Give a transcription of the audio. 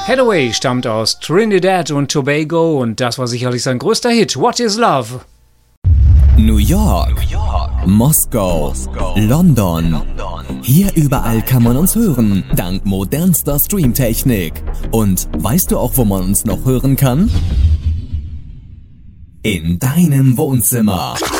Hathaway stammt aus Trinidad und Tobago und das war sicherlich sein größter Hit, What is Love? New York, Moskau, London. Hier überall kann man uns hören, dank modernster Streamtechnik. Und weißt du auch, wo man uns noch hören kann? In deinem Wohnzimmer.